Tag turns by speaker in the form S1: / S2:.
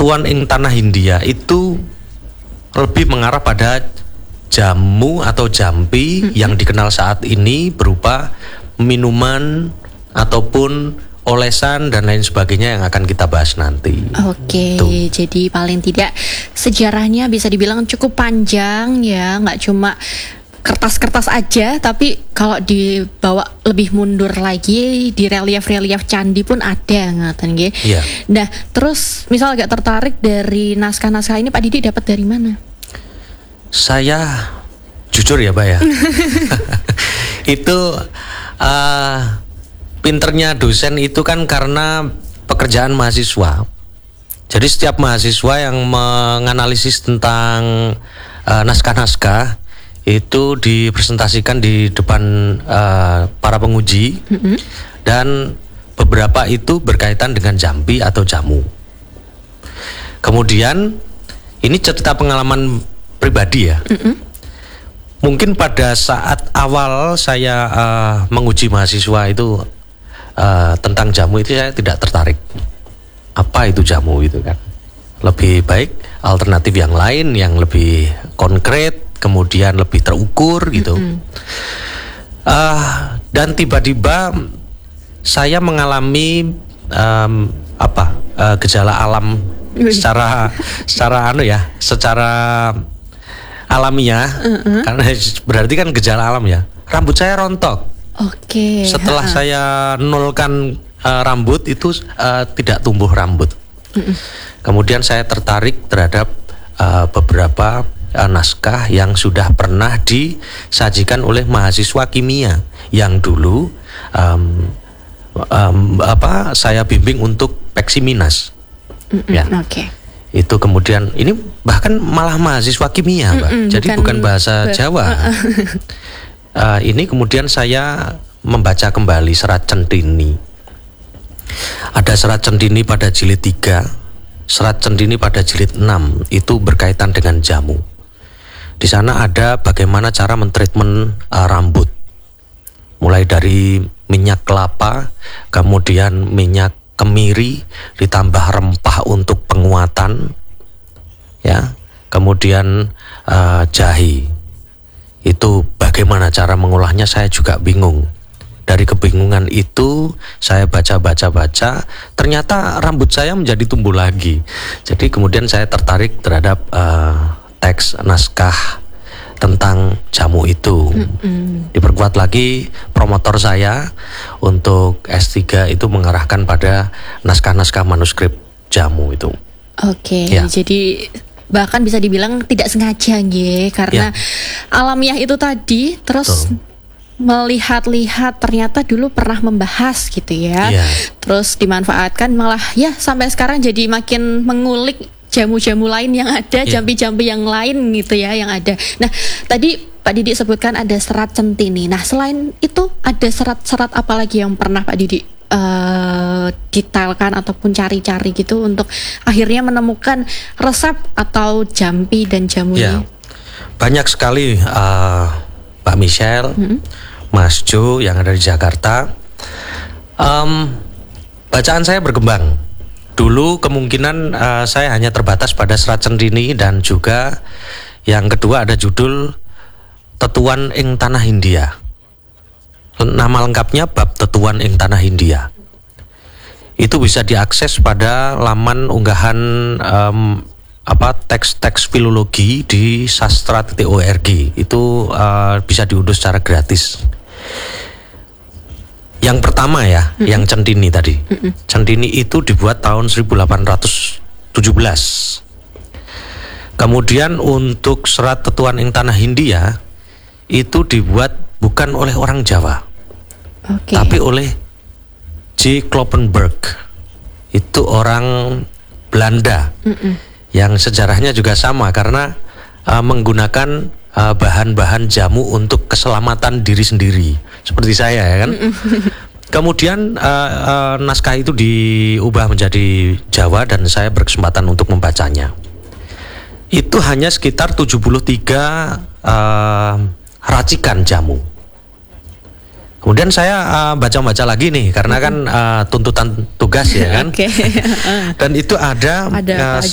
S1: tetuan ing tanah Hindia itu lebih mengarah pada jamu atau jampi yang dikenal saat ini berupa minuman ataupun olesan dan lain sebagainya yang akan kita bahas nanti.
S2: Oke, jadi paling tidak sejarahnya bisa dibilang cukup panjang ya, nggak cuma kertas-kertas aja, tapi kalau dibawa lebih mundur lagi di relief-relief candi pun ada ngaten nggih.
S1: Iya.
S2: Nah, terus misal agak tertarik dari naskah-naskah ini Pak Didi dapat dari mana?
S1: Saya jujur ya, Mbak ya. Itu pinternya dosen itu kan karena pekerjaan mahasiswa. Jadi setiap mahasiswa yang menganalisis tentang naskah-naskah itu dipresentasikan di depan para penguji, dan beberapa itu berkaitan dengan jampi atau jamu. Kemudian ini cerita pengalaman pribadi ya. Mungkin pada saat awal saya menguji mahasiswa itu tentang jamu itu saya tidak tertarik. Apa itu jamu itu kan? Lebih baik alternatif yang lain yang lebih konkret, kemudian lebih terukur gitu. Dan tiba-tiba saya mengalami gejala alam secara alamiah, karena berarti kan gejala alam ya. Rambut saya rontok.
S2: Oke.
S1: Setelah saya nolkan rambut itu tidak tumbuh rambut. Kemudian saya tertarik terhadap beberapa naskah yang sudah pernah disajikan oleh mahasiswa kimia yang dulu saya bimbing untuk Peksiminas. Ya.
S2: Oke.
S1: Itu kemudian ini bahkan malah mahasiswa kimia, Mbak. Jadi bukan bahasa Jawa. Ini kemudian saya membaca kembali Serat Centini. Ada Serat Centini pada jilid 3, Serat Centini pada jilid 6, itu berkaitan dengan jamu. Di sana ada bagaimana cara mentreatment rambut. Mulai dari minyak kelapa, kemudian minyak kemiri, ditambah rempah untuk penguatan, ya. Kemudian jahe. Itu bagaimana cara mengolahnya saya juga bingung. Dari kebingungan itu saya baca, ternyata rambut saya menjadi tumbuh lagi. Jadi kemudian saya tertarik terhadap teks naskah tentang jamu itu. Diperkuat lagi promotor saya untuk S3 itu mengarahkan pada naskah-naskah manuskrip jamu itu.
S2: Oke,
S1: Ya.
S2: jadi bahkan bisa dibilang tidak sengaja nggih, karena alamiah itu tadi, terus melihat-lihat ternyata dulu pernah membahas gitu ya. Terus dimanfaatkan malah ya sampai sekarang jadi makin mengulik jamu-jamu lain yang ada, jampi-jampi yang lain gitu ya yang ada. Nah, tadi Pak Didi sebutkan ada Serat Centini. Nah, selain itu ada serat-serat apa lagi yang pernah Pak Didi detailkan ataupun cari-cari gitu untuk akhirnya menemukan resep atau jampi dan jamu ini?
S1: Banyak sekali, Pak Michelle, Mas Jo yang ada di Jakarta. Bacaan saya berkembang. Dulu kemungkinan saya hanya terbatas pada Serat Centini, dan juga yang kedua ada judul Tetuan ing Tanah Hindia. Nama lengkapnya Bab Tetuan ing Tanah Hindia. Itu bisa diakses pada laman unggahan teks-teks filologi di sastra.org. Itu bisa diunduh secara gratis. Yang pertama ya, yang Centini tadi. Centini itu dibuat tahun 1817. Kemudian untuk Serat Tetuan ing Tanah Hindia itu dibuat bukan oleh orang Jawa, tapi oleh J. Kloppenberg. Itu orang Belanda, yang sejarahnya juga sama karena menggunakan bahan-bahan jamu untuk keselamatan diri sendiri, seperti saya ya kan. Kemudian naskah itu diubah menjadi Jawa dan saya berkesempatan untuk membacanya. Itu hanya sekitar 73 racikan jamu. Kemudian saya baca-baca lagi nih karena kan tuntutan tugas ya kan. Dan itu ada